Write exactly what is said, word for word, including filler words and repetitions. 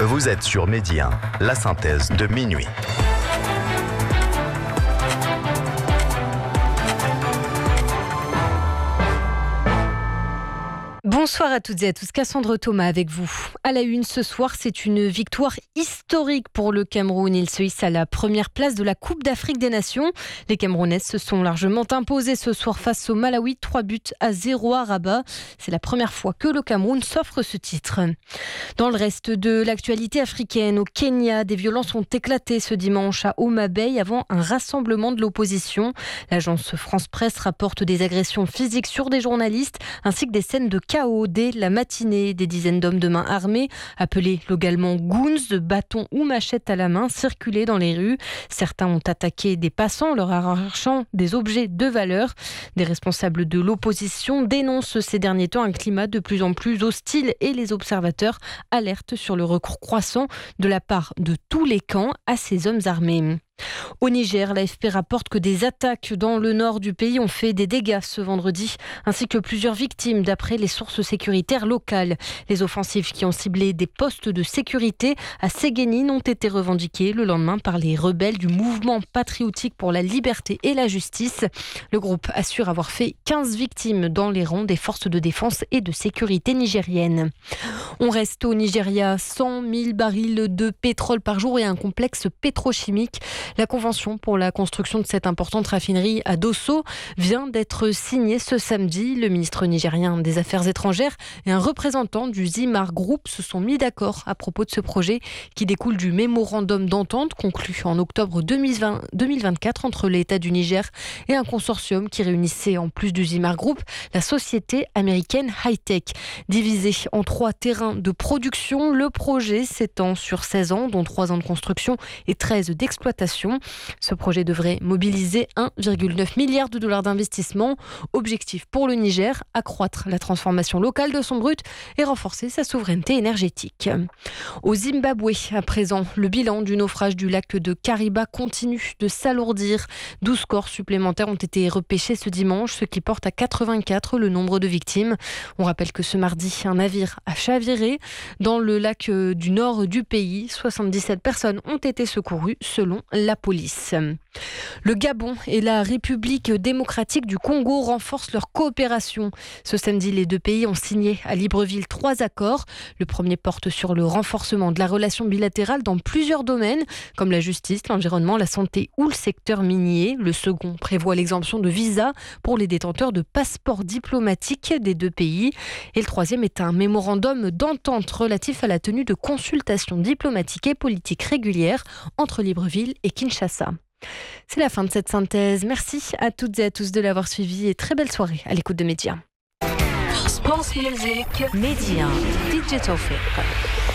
Vous êtes sur Midi un, la synthèse de minuit. Bonsoir à toutes et à tous, Cassandre Thomas avec vous. À la une ce soir, c'est une victoire historique pour le Cameroun. Il se hisse à la première place de la Coupe d'Afrique des Nations. Les Camerounaises se sont largement imposées ce soir face au Malawi, trois buts à zéro à Rabat. C'est la première fois que le Cameroun s'offre ce titre. Dans le reste de l'actualité africaine, au Kenya, des violences ont éclaté ce dimanche à Homa Bay avant un rassemblement de l'opposition. L'agence France Presse rapporte des agressions physiques sur des journalistes ainsi que des scènes de chaos dès la matinée. Des dizaines d'hommes de main armés, appelés localement goons, de bâtons ou machettes à la main, circulaient dans les rues. Certains ont attaqué des passants, leur arrachant des objets de valeur. Des responsables de l'opposition dénoncent ces derniers temps un climat de plus en plus hostile et les observateurs alertent sur le recours croissant de la part de tous les camps à ces hommes armés. Au Niger, l'A F P rapporte que des attaques dans le nord du pays ont fait des dégâts ce vendredi, ainsi que plusieurs victimes d'après les sources sécuritaires locales. Les offensives qui ont ciblé des postes de sécurité à Séguénine ont été revendiquées le lendemain par les rebelles du mouvement patriotique pour la liberté et la justice. Le groupe assure avoir fait quinze victimes dans les rangs des forces de défense et de sécurité nigériennes. On reste au Nigeria, cent mille barils de pétrole par jour et un complexe pétrochimique. La convention pour la construction de cette importante raffinerie à Dosso vient d'être signée ce samedi. Le ministre nigérien des Affaires étrangères et un représentant du Zimar Group se sont mis d'accord à propos de ce projet qui découle du mémorandum d'entente conclu en octobre deux mille vingt, deux mille vingt-quatre entre l'État du Niger et un consortium qui réunissait en plus du Zimar Group la société américaine Hightech. Divisé en trois terrains de production, le projet s'étend sur seize ans, dont trois ans de construction et treize d'exploitation. Ce projet devrait mobiliser un virgule neuf milliard de dollars d'investissement. Objectif pour le Niger, accroître la transformation locale de son brut et renforcer sa souveraineté énergétique. Au Zimbabwe, à présent, le bilan du naufrage du lac de Kariba continue de s'alourdir. douze corps supplémentaires ont été repêchés ce dimanche, ce qui porte à quatre-vingt-quatre le nombre de victimes. On rappelle que ce mardi, un navire a chaviré dans le lac du nord du pays. soixante-dix-sept personnes ont été secourues selon la police. Le Gabon et la République démocratique du Congo renforcent leur coopération. Ce samedi, les deux pays ont signé à Libreville trois accords. Le premier porte sur le renforcement de la relation bilatérale dans plusieurs domaines, comme la justice, l'environnement, la santé ou le secteur minier. Le second prévoit l'exemption de visa pour les détenteurs de passeports diplomatiques des deux pays. Et le troisième est un mémorandum d'entente relatif à la tenue de consultations diplomatiques et politiques régulières entre Libreville et Kinshasa. C'est la fin de cette synthèse. Merci à toutes et à tous de l'avoir suivi et très belle soirée à l'écoute de Midi un. Sports Music, Midi un, Digital Fit.